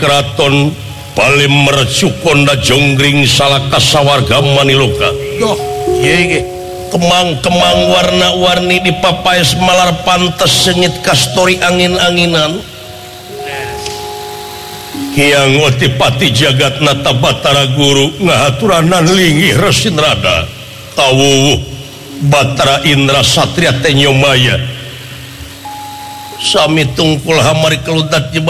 Keraton paling mercukonda jonggring salah kasawarga Maniloka. Kemang-kemang warna-warni di papais malar pantes sengit kastori angin-anginan. Hyang Otipati Jagatna Batara Guru ngahaturanan linggih Resin Rada Tawuh Batara Indra Satria Tenyomaya sami tungkul hamari keludat